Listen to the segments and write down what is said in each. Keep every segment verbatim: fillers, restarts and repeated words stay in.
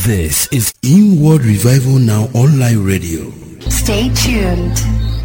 This is Inward Revival Now Online Radio. Stay tuned.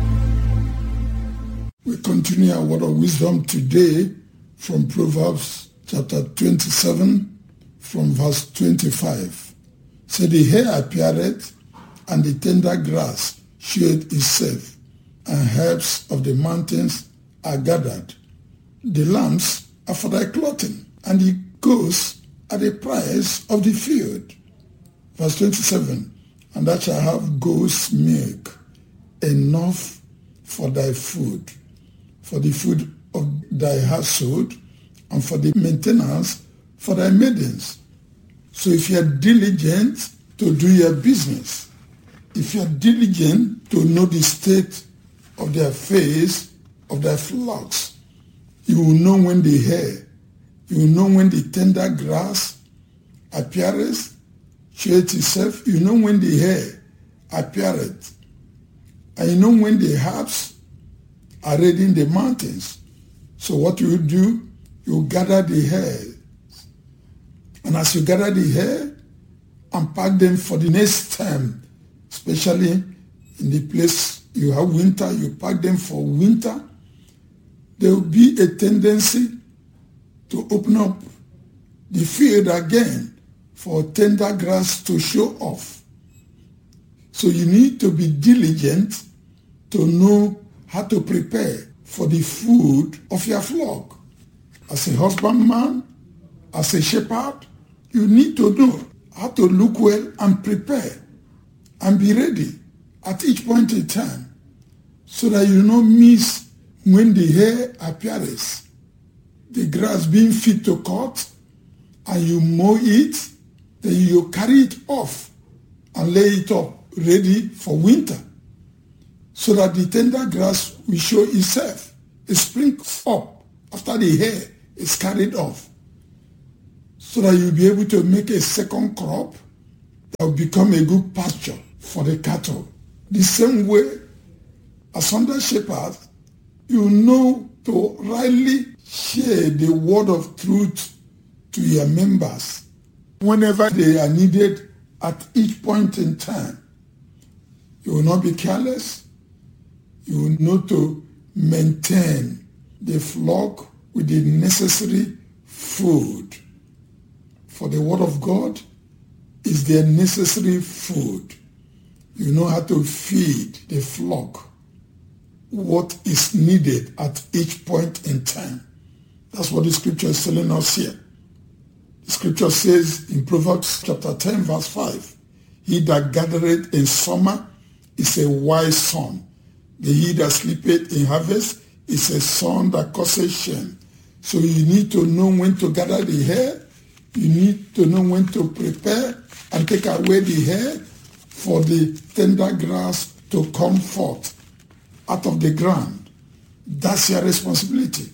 We continue our word of wisdom today from Proverbs chapter twenty-seven, from verse twenty-five. So the hair appeareth, and the tender grass showeth itself, and herbs of the mountains are gathered. The lambs are for thy clothing, and the goats are the price of the field. Verse twenty-seven, and thou shalt have goat's milk, enough for thy food, for the food of thy household, and for the maintenance for thy maidens. So if you are diligent to do your business, if you are diligent to know the state of the affairs of thy flocks, you will know when the hair, you will know when the tender grass appeareth, showeth itself, you know when the hair appeareth, and you know when the herbs are ready in the mountains. So what you do, you gather the hair, and as you gather the hair and pack them for the next time, especially in the place you have winter, you pack them for winter, there will be a tendency to open up the field again for tender grass to show off. So you need to be diligent to know how to prepare for the food of your flock. As a husbandman, as a shepherd, you need to know how to look well and prepare and be ready at each point in time so that you don't miss when the hair appears, the grass being fit to cut, and you mow it, then you carry it off and lay it up ready for winter so that the tender grass will show itself. It springs up after the hair is carried off so that you'll be able to make a second crop that will become a good pasture for the cattle. The same way, as under shepherds, you know to rightly share the word of truth to your members whenever they are needed at each point in time. You will not be careless. You will know to maintain the flock with the necessary food. For the word of God is their necessary food. You know how to feed the flock what is needed at each point in time. That's what the scripture is telling us here. The scripture says in Proverbs chapter ten, verse five, he that gathereth in summer is a wise son. The he that sleepeth in harvest is a son that causeth shame. So you need to know when to gather the hair. You need to know when to prepare and take away the hair for the tender grass to come forth out of the ground. That's your responsibility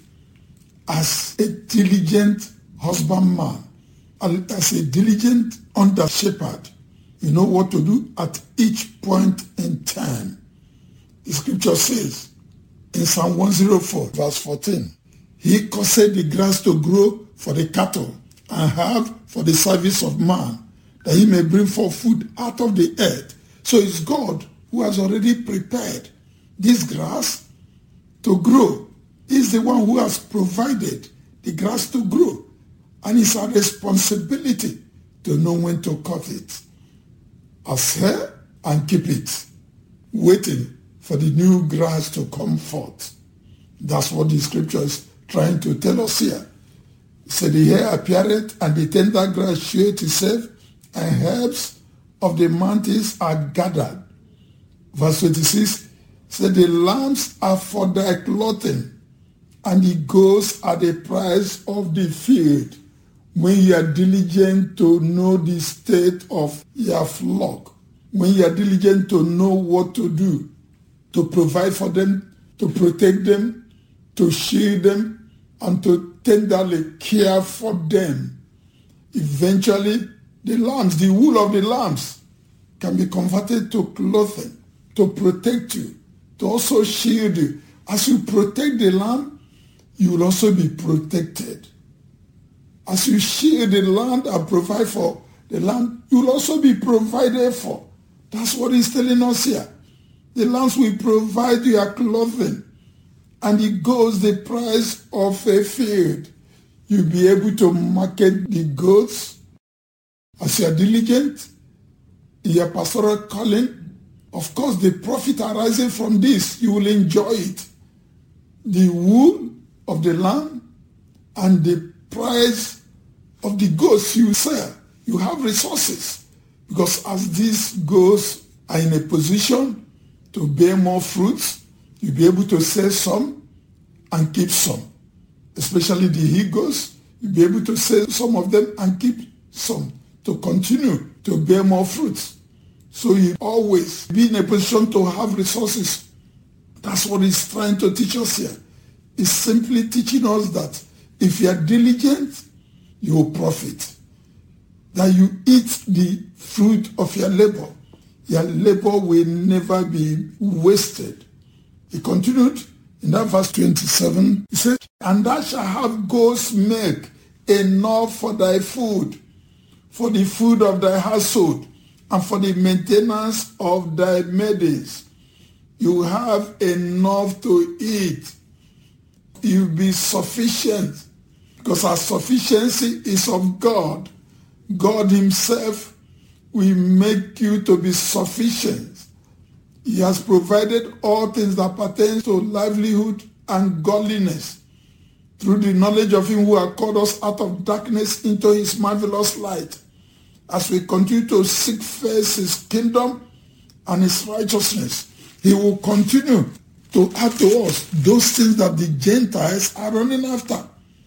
as a diligent husbandman, as a diligent under shepherd. You know what to do at each point in time. The scripture says in Psalm one oh four, verse fourteen, he caused the grass to grow for the cattle and herb for the service of man, that he may bring forth food out of the earth. So it's God who has already prepared this grass to grow. He's the one who has provided the grass to grow. And it's our responsibility to know when to cut it, as hair, and keep it, waiting for the new grass to come forth. That's what the scripture is trying to tell us here. So the hair appeareth, and the tender grass showeth itself, and herbs of the mountains are gathered. Verse twenty-six, so the lambs are for thy clothing, and the goats are the price of the field. When you are diligent to know the state of your flock, when you are diligent to know what to do, to provide for them, to protect them, to shield them, and to tenderly care for them, eventually the lambs, the wool of the lambs, can be converted to clothing, to protect you, to also shield you. As you protect the lamb, you will also be protected. As you shield the land and provide for the land, you will also be provided for. That's what he's telling us here. The lands will provide your clothing, and it goes the price of a field. You'll be able to market the goods as you are diligent in your pastoral calling. Of course, the profit arising from this, you will enjoy it. The wool of the land and the price of the goods you sell, you have resources. Because as these goods are in a position to bear more fruits, you'll be able to sell some and keep some. Especially the he goats, you'll be able to sell some of them and keep some to continue to bear more fruits. So you always be in a position to have resources. That's what he's trying to teach us here. He's simply teaching us that if you are diligent, you will profit. That you eat the fruit of your labor. Your labor will never be wasted. He continued in that verse twenty-seven. He said, and thou shalt have goat's milk enough for thy food, for the food of thy household, and for the maintenance of thy maidens. You have enough to eat. You'll be sufficient, because our sufficiency is of God. God himself will make you to be sufficient. He has provided all things that pertain to livelihood and godliness through the knowledge of him who has called us out of darkness into his marvelous light. As we continue to seek first his kingdom and his righteousness, he will continue to add to us those things that the Gentiles are running after.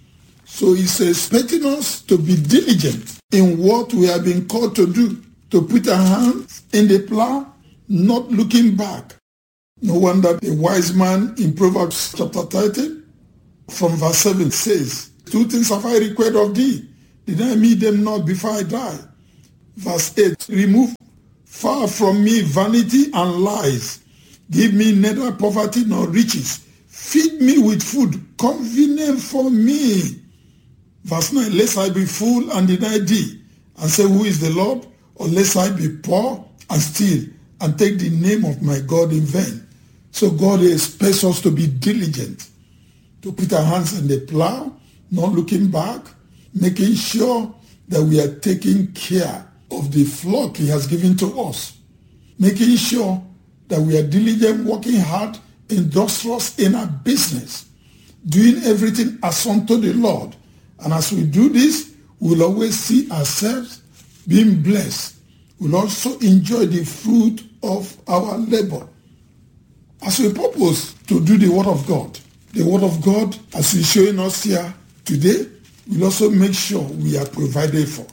So he's expecting us to be diligent in what we have been called to do, to put our hands in the plow, not looking back. No wonder the wise man in Proverbs chapter thirty from verse seven says, two things have I required of thee, did I meet them not before I die? Verse eight, remove far from me vanity and lies. Give me neither poverty nor riches. Feed me with food convenient for me. Verse nine, lest I be full and deny thee, and say, who is the Lord? Or lest I be poor and steal, and take the name of my God in vain. So God expects us to be diligent, to put our hands in the plow, not looking back, making sure that we are taking care of the flock he has given to us, making sure that we are diligent, working hard, industrious in our business, doing everything as unto the Lord. And as we do this, we'll always see ourselves being blessed. We'll also enjoy the fruit of our labor. As we purpose to do the word of God, the word of God, as he's showing us here today, will also make sure we are provided for.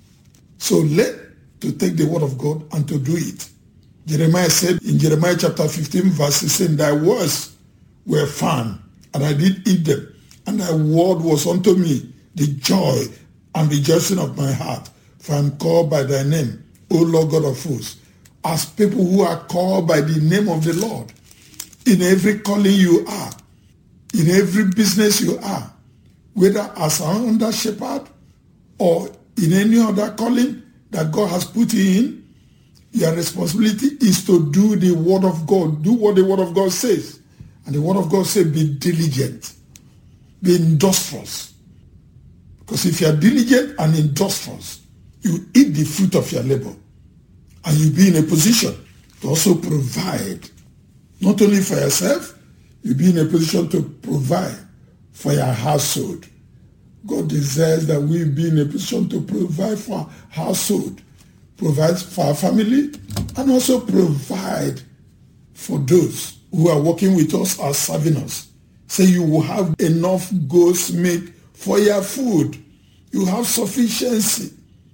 So learn to take the word of God and to do it. Jeremiah said in Jeremiah chapter fifteen, verse sixteen, thy words were found, and I did eat them, and thy word was unto me the joy and rejoicing of my heart, for I am called by thy name, O Lord God of hosts. As people who are called by the name of the Lord, in every calling you are, in every business you are, whether as an under shepherd or in any other calling that God has put you in, your responsibility is to do the word of God. Do what the word of God says. And the word of God says, be diligent, be industrious. Because if you are diligent and industrious, you eat the fruit of your labor. And you'll be in a position to also provide, not only for yourself, you'll be in a position to provide for your household. God desires that we be in a position to provide for our household, provide for our family, and also provide for those who are working with us or serving us. Say you will have enough goat's meat for your food. You have sufficiency.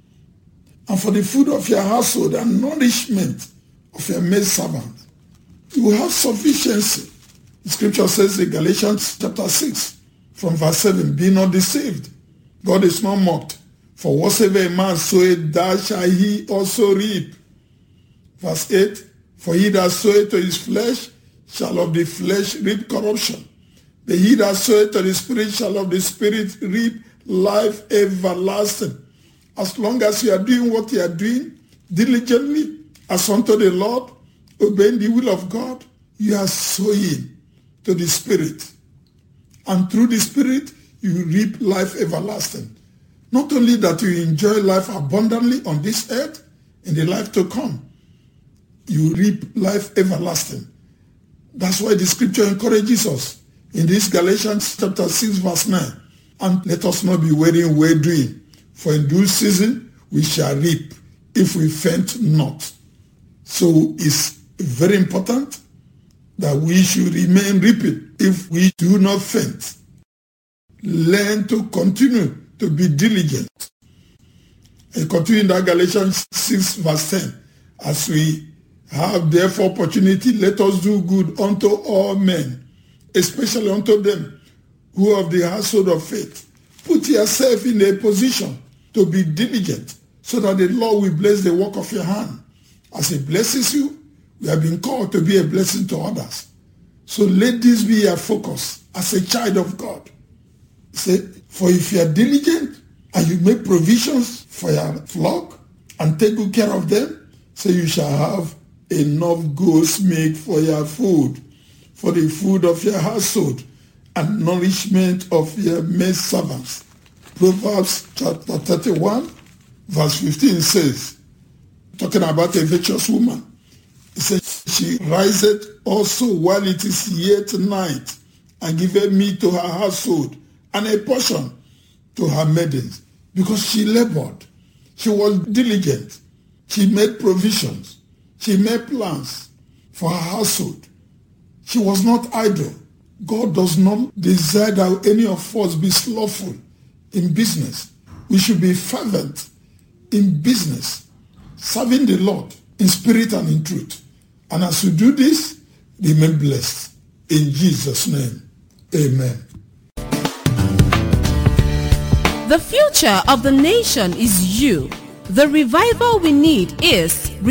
And for the food of your household and nourishment of your maid servant, you will have sufficiency. The scripture says in Galatians chapter six, from verse seven, be not deceived. God is not mocked. For whatsoever a man soweth, that shall he also reap. Verse eight, for he that soweth to his flesh shall of the flesh reap corruption. But he that soweth to the Spirit shall of the Spirit reap life everlasting. As long as you are doing what you are doing diligently, as unto the Lord, obeying the will of God, you are sowing to the Spirit. And through the Spirit, you reap life everlasting. Not only that you enjoy life abundantly on this earth, in the life to come, you reap life everlasting. That's why the scripture encourages us in this Galatians chapter six verse nine. And let us not be weary in well doing, for in due season we shall reap if we faint not. So it's very important that we should remain reaping if we do not faint. Learn to continue to be diligent. And continue in that Galatians six verse ten. As we have therefore opportunity, let us do good unto all men, especially unto them who are of the household of faith. Put yourself in a position to be diligent so that the Lord will bless the work of your hand. As he blesses you, we have been called to be a blessing to others. So let this be your focus as a child of God. Say, for if you are diligent and you make provisions for your flock and take good care of them, so you shall have enough goats milk for your food, for the food of your household, and nourishment of your maid servants. Proverbs chapter thirty-one, verse fifteen says, talking about a virtuous woman, it says, she riseth also while it is yet night, and giveth meat to her household, and a portion to her maidens, because she labored. She was diligent. She made provisions. She made plans for her household. She was not idle. God does not desire that any of us be slothful in business. We should be fervent in business, serving the Lord in spirit and in truth. And as we do this, remain blessed. In Jesus' name, amen. The future of the nation is you. The revival we need is